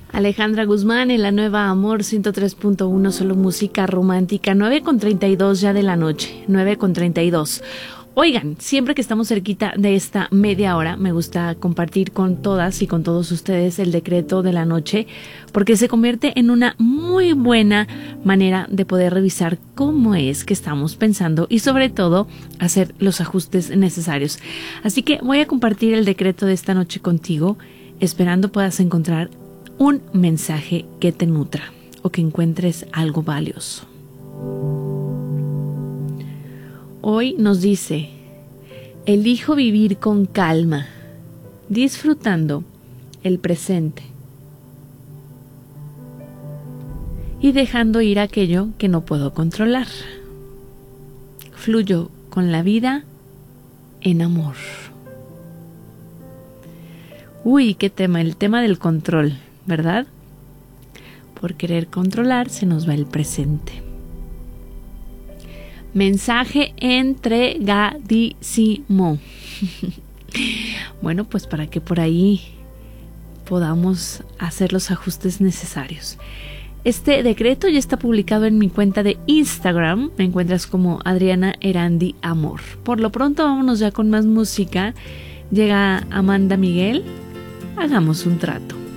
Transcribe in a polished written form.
Alejandra Guzmán en la nueva Amor 103.1, solo música romántica, 9:32 ya de la noche, 9:32. Oigan, siempre que estamos cerquita de esta media hora, me gusta compartir con todas y con todos ustedes el decreto de la noche, porque se convierte en una muy buena manera de poder revisar cómo es que estamos pensando y sobre todo hacer los ajustes necesarios. Así que voy a compartir el decreto de esta noche contigo, esperando puedas encontrar un mensaje que te nutra o que encuentres algo valioso. Hoy nos dice: elijo vivir con calma, disfrutando el presente y dejando ir aquello que no puedo controlar. Fluyo con la vida en amor. Uy, qué tema, el tema del control, ¿verdad? Por querer controlar se nos va el presente. Mensaje entregadísimo. Bueno, pues para que por ahí podamos hacer los ajustes necesarios. Este decreto ya está publicado en mi cuenta de Instagram. Me encuentras como Adriana Erandi Amor. Por lo pronto vámonos ya con más música. Llega Amanda Miguel. Hagamos un trato.